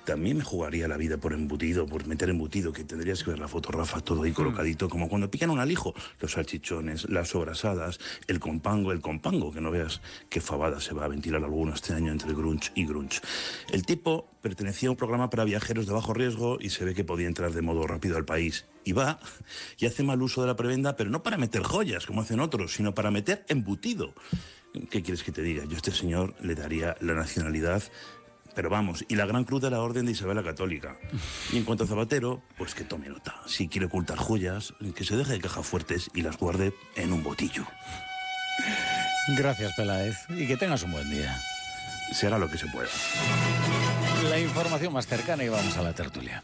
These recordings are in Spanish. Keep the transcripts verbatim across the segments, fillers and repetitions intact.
también me jugaría la vida por embutido, por meter embutido, que tendrías que ver la foto, Rafa, todo ahí colocadito, mm. como cuando pican un alijo, los salchichones, las sobrasadas, el compango, el compango, que no veas qué fabada se va a ventilar alguno este año entre grunge y grunge. El tipo pertenecía a un programa para viajeros de bajo riesgo y se ve que podía entrar de modo rápido al país. Y va y hace mal uso de la prebenda, pero no para meter joyas, como hacen otros, sino para meter embutido. ¿Qué quieres que te diga? Yo a este señor le daría la nacionalidad, pero vamos, y la Gran Cruz de la Orden de Isabel la Católica. Y en cuanto a Zapatero, pues que tome nota. Si quiere ocultar joyas, que se deje de cajas fuertes y las guarde en un botillo. Gracias, Peláez, y que tengas un buen día. Se hará lo que se pueda. La información más cercana y vamos a la tertulia.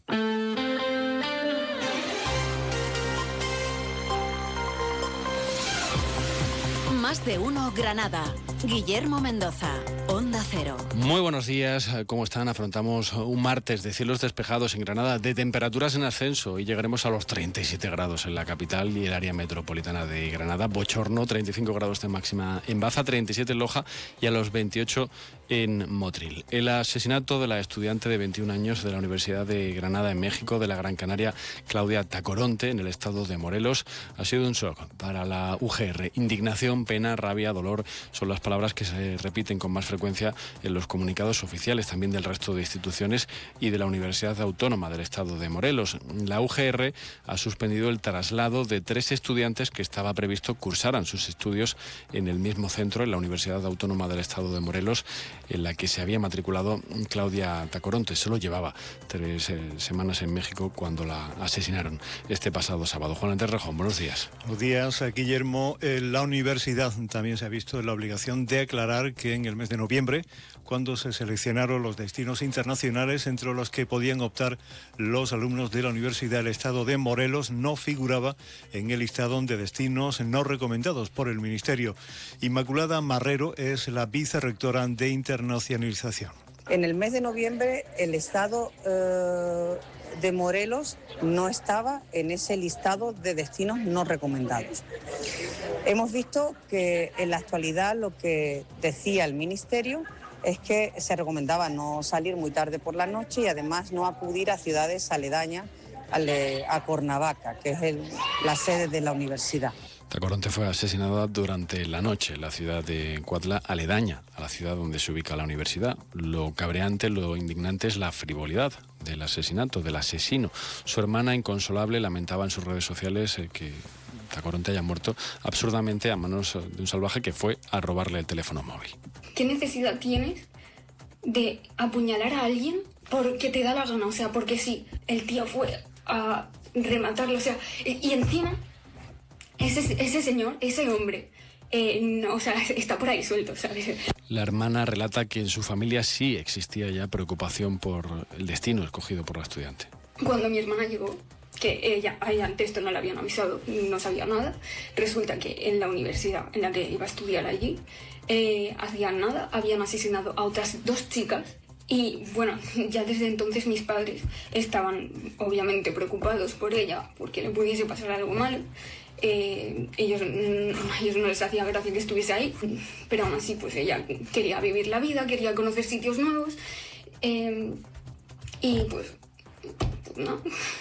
Más de uno Granada. Guillermo Mendoza, Onda Cero. Muy buenos días, ¿cómo están? Afrontamos un martes de cielos despejados en Granada, de temperaturas en ascenso y llegaremos a los treinta y siete grados en la capital y el área metropolitana de Granada. Bochorno, treinta y cinco grados de máxima en Baza, treinta y siete en Loja y a los veintiocho en Motril. El asesinato de la estudiante de veintiún años de la Universidad de Granada en México, de la Gran Canaria, Claudia Tacoronte, en el estado de Morelos, ha sido un shock para la U G R. Indignación, pena, rabia, dolor son las palabras que se repiten con más frecuencia en los comunicados oficiales también del resto de instituciones y de la Universidad Autónoma del estado de Morelos. La U G R ha suspendido el traslado de tres estudiantes que estaba previsto cursaran sus estudios en el mismo centro, en la Universidad Autónoma del estado de Morelos, en la que se había matriculado Claudia Tacoronte. Solo llevaba tres eh, semanas en México cuando la asesinaron este pasado sábado. Juan Andrés Rejón, buenos días. Buenos días, Guillermo. Eh, la universidad también se ha visto en la obligación de aclarar que en el mes de noviembre, cuando se seleccionaron los destinos internacionales entre los que podían optar los alumnos de la Universidad del Estado de Morelos, no figuraba en el listado de destinos no recomendados por el Ministerio. Inmaculada Marrero es la vicerrectora de internacionalización. En el mes de noviembre el Estado eh, de Morelos no estaba en ese listado de destinos no recomendados. Hemos visto que en la actualidad lo que decía el Ministerio es que se recomendaba no salir muy tarde por la noche y además no acudir a ciudades aledañas a Cuernavaca, que es el, la sede de la universidad. Tacoronte fue asesinada durante la noche en la ciudad de Cuautla, aledaña a la ciudad donde se ubica la universidad. Lo cabreante, lo indignante es la frivolidad del asesinato, del asesino. Su hermana, inconsolable, lamentaba en sus redes sociales eh, que Tacoronte haya muerto absurdamente a manos de un salvaje que fue a robarle el teléfono móvil. ¿Qué necesidad tienes de apuñalar a alguien porque te da la gana? O sea, porque sí, el tío fue a rematarlo, o sea, y, y encima... Ese, ese señor, ese hombre, eh, no, o sea, está por ahí suelto, ¿sabes? La hermana relata que en su familia sí existía ya preocupación por el destino escogido por la estudiante. Cuando mi hermana llegó, que ella, a ella antes esto no le habían avisado, no sabía nada, resulta que en la universidad en la que iba a estudiar allí, eh, hacían nada, habían asesinado a otras dos chicas. Y bueno, ya desde entonces mis padres estaban obviamente preocupados por ella, porque le pudiese pasar algo malo. Eh, ellos, a ellos no les hacía gracia que estuviese ahí, pero aún así pues ella quería vivir la vida, quería conocer sitios nuevos, eh, y pues, pues no.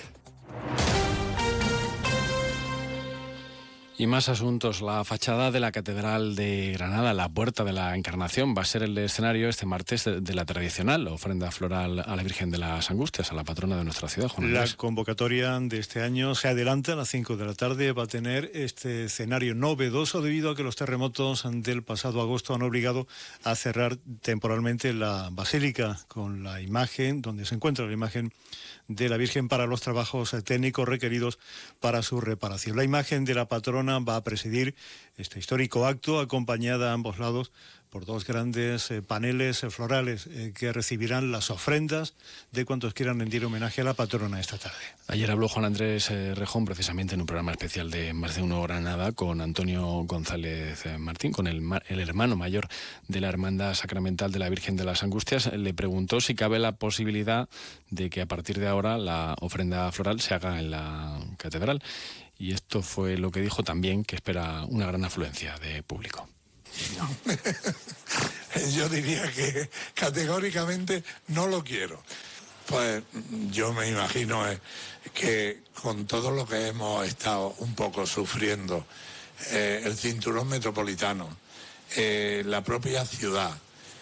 Y más asuntos. La fachada de la Catedral de Granada, la Puerta de la Encarnación, va a ser el escenario este martes de, de la tradicional ofrenda floral a la Virgen de las Angustias, a la patrona de nuestra ciudad, Juan Andrés. La convocatoria de este año se adelanta a las cinco de la tarde. Va a tener este escenario novedoso debido a que los terremotos del pasado agosto han obligado a cerrar temporalmente la basílica con la imagen, donde se encuentra la imagen de la Virgen para los trabajos técnicos requeridos para su reparación. La imagen de la patrona va a presidir este histórico acto, acompañada a ambos lados por dos grandes eh, paneles eh, florales eh, que recibirán las ofrendas de cuantos quieran rendir homenaje a la patrona esta tarde. Ayer habló Juan Andrés eh, Rejón precisamente en un programa especial de Más de Uno Granada con Antonio González eh, Martín, con el, el hermano mayor de la Hermandad Sacramental de la Virgen de las Angustias. Le preguntó si cabe la posibilidad de que a partir de ahora la ofrenda floral se haga en la catedral. Y esto fue lo que dijo también, que espera una gran afluencia de público. No. Yo diría que categóricamente no lo quiero. Pues yo me imagino eh, que con todo lo que hemos estado un poco sufriendo, eh, el cinturón metropolitano, eh, la propia ciudad,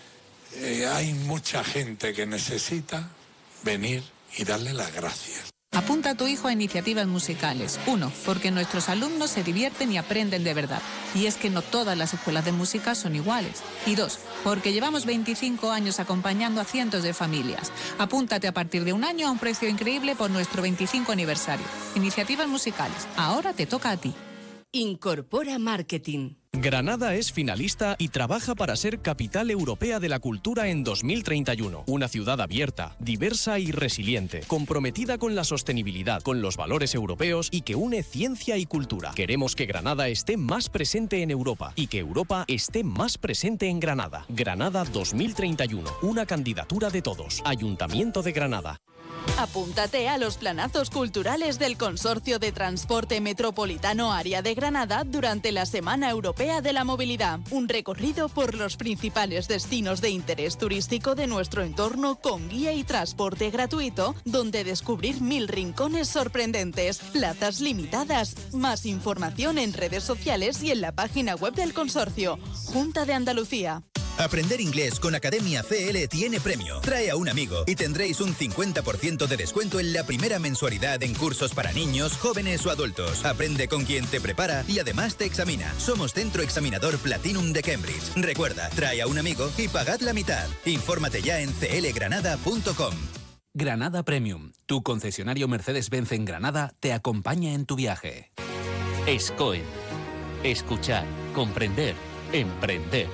eh, hay mucha gente que necesita venir y darle las gracias. Apunta a tu hijo a iniciativas musicales. Uno, porque nuestros alumnos se divierten y aprenden de verdad. Y es que no todas las escuelas de música son iguales. Y dos, porque llevamos veinticinco años acompañando a cientos de familias. Apúntate a partir de un año a un precio increíble por nuestro veinticinco aniversario. Iniciativas musicales. Ahora te toca a ti. Incorpora Marketing. Granada es finalista y trabaja para ser Capital Europea de la Cultura en dos mil treinta y uno. Una ciudad abierta, diversa y resiliente, comprometida con la sostenibilidad, con los valores europeos y que une ciencia y cultura. Queremos que Granada esté más presente en Europa y que Europa esté más presente en Granada. Granada dos mil treinta y uno, una candidatura de todos. Ayuntamiento de Granada. Apúntate a los planazos culturales del Consorcio de Transporte Metropolitano Área de Granada durante la Semana Europea de la Movilidad. Un recorrido por los principales destinos de interés turístico de nuestro entorno con guía y transporte gratuito, donde descubrir mil rincones sorprendentes, plazas limitadas. Más información en redes sociales y en la página web del Consorcio. Junta de Andalucía. Aprender inglés con Academia C L tiene premio. Trae a un amigo y tendréis un cincuenta por ciento de descuento en la primera mensualidad en cursos para niños, jóvenes o adultos. Aprende con quien te prepara y además te examina. Somos Centro Examinador Platinum de Cambridge. Recuerda, trae a un amigo y pagad la mitad. Infórmate ya en c l granada punto com. Granada Premium, tu concesionario Mercedes-Benz en Granada, te acompaña en tu viaje. SCOEN. Escuchar, comprender, emprender.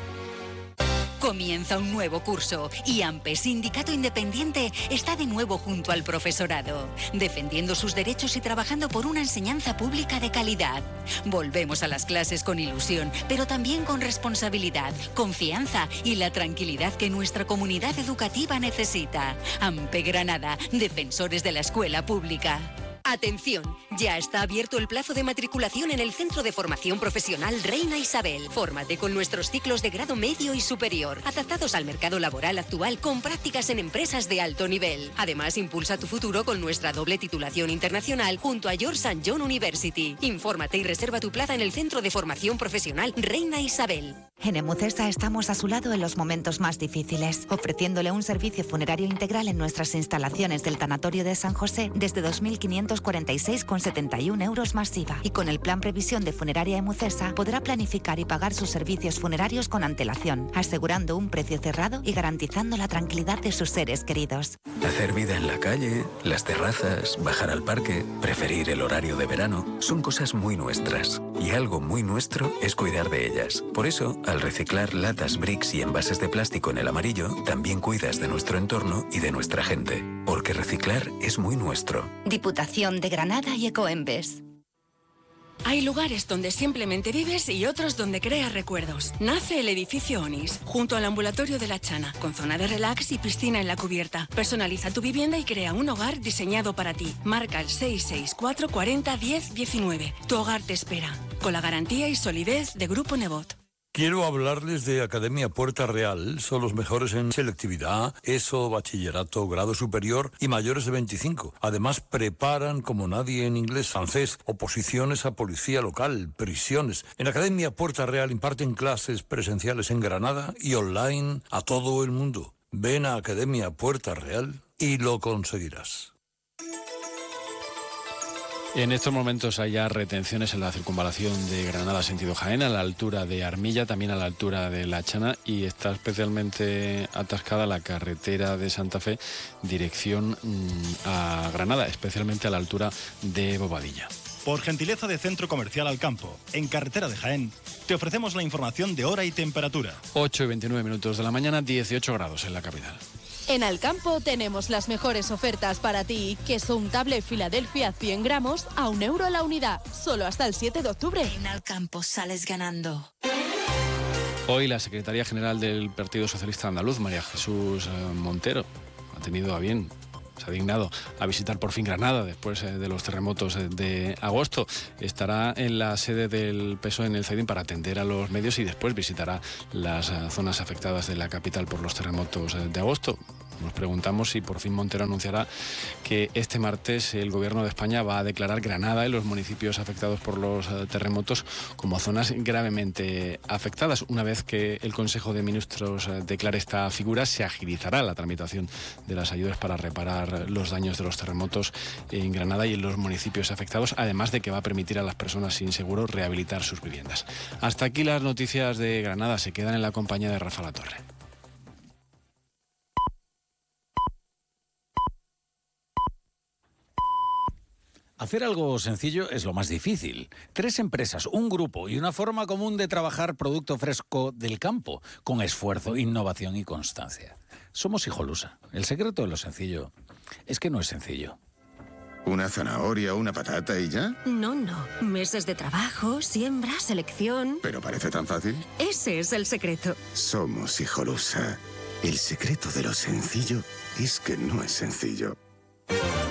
Comienza un nuevo curso y AMPE, Sindicato Independiente, está de nuevo junto al profesorado, defendiendo sus derechos y trabajando por una enseñanza pública de calidad. Volvemos a las clases con ilusión, pero también con responsabilidad, confianza y la tranquilidad que nuestra comunidad educativa necesita. AMPE Granada, defensores de la escuela pública. Atención, ya está abierto el plazo de matriculación en el Centro de Formación Profesional Reina Isabel. Fórmate con nuestros ciclos de grado medio y superior, adaptados al mercado laboral actual con prácticas en empresas de alto nivel. Además, impulsa tu futuro con nuestra doble titulación internacional junto a George Saint John University. Infórmate y reserva tu plaza en el Centro de Formación Profesional Reina Isabel. En Emucesa estamos a su lado en los momentos más difíciles, ofreciéndole un servicio funerario integral en nuestras instalaciones del Tanatorio de San José desde dos mil quinientos cuarenta y seis con setenta y un euros más I V A. Y con el plan Previsión de Funeraria Emucesa podrá planificar y pagar sus servicios funerarios con antelación, asegurando un precio cerrado y garantizando la tranquilidad de sus seres queridos. Hacer vida en la calle, las terrazas, bajar al parque, preferir el horario de verano, son cosas muy nuestras. Y algo muy nuestro es cuidar de ellas. Por eso, al reciclar latas, bricks y envases de plástico en el amarillo, también cuidas de nuestro entorno y de nuestra gente. Porque reciclar es muy nuestro. Diputación de Granada y Ecoembes. Hay lugares donde simplemente vives y otros donde creas recuerdos. Nace el edificio Onis, junto al ambulatorio de La Chana, con zona de relax y piscina en la cubierta. Personaliza tu vivienda y crea un hogar diseñado para ti. Marca el seis seis cuatro cuarenta diez diecinueve. Tu hogar te espera, con la garantía y solidez de Grupo Nebot. Quiero hablarles de Academia Puerta Real. Son los mejores en selectividad, ESO, bachillerato, grado superior y mayores de veinticinco. Además, preparan como nadie en inglés, francés, oposiciones a policía local, prisiones. En Academia Puerta Real imparten clases presenciales en Granada y online a todo el mundo. Ven a Academia Puerta Real y lo conseguirás. En estos momentos hay ya retenciones en la circunvalación de Granada sentido Jaén, a la altura de Armilla, también a la altura de La Chana, y está especialmente atascada la carretera de Santa Fe, dirección a Granada, especialmente a la altura de Bobadilla. Por gentileza de Centro Comercial Alcampo, en carretera de Jaén, te ofrecemos la información de hora y temperatura. ocho y veintinueve minutos de la mañana, dieciocho grados en la capital. En Alcampo tenemos las mejores ofertas para ti. Queso untable Filadelfia cien gramos a un euro la unidad. Solo hasta el siete de octubre. En Alcampo sales ganando. Hoy la secretaria general del Partido Socialista Andaluz, María Jesús Montero, ha tenido a bien, se ha dignado a visitar por fin Granada después de los terremotos de agosto. Estará en la sede del P S O E en el Cedín para atender a los medios y después visitará las zonas afectadas de la capital por los terremotos de agosto. Nos preguntamos si por fin Montero anunciará que este martes el Gobierno de España va a declarar Granada y los municipios afectados por los terremotos como zonas gravemente afectadas. Una vez que el Consejo de Ministros declare esta figura, se agilizará la tramitación de las ayudas para reparar los daños de los terremotos en Granada y en los municipios afectados, además de que va a permitir a las personas sin seguro rehabilitar sus viviendas. Hasta aquí las noticias de Granada. Se quedan en la compañía de Rafa Latorre. Hacer algo sencillo es lo más difícil. Tres empresas, un grupo y una forma común de trabajar producto fresco del campo, con esfuerzo, innovación y constancia. Somos Hijolusa. El secreto de lo sencillo es que no es sencillo. ¿Una zanahoria, una patata y ya? No, no. Meses de trabajo, siembra, selección. ¿Pero parece tan fácil? Ese es el secreto. Somos Hijolusa. El secreto de lo sencillo es que no es sencillo.